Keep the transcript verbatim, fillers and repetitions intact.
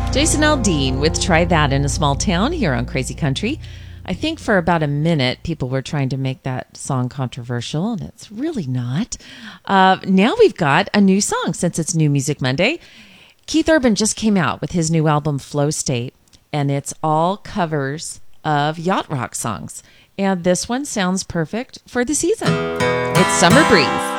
Jason Aldean with Try That in a Small Town here on Crazy Country. I think for about a minute, people were trying to make that song controversial, and it's really not. Uh, now we've got a new song since it's New Music Monday. Keith Urban just came out with his new album, Flow State, and it's all covers of yacht rock songs. And this one sounds perfect for the season. It's Summer Breeze.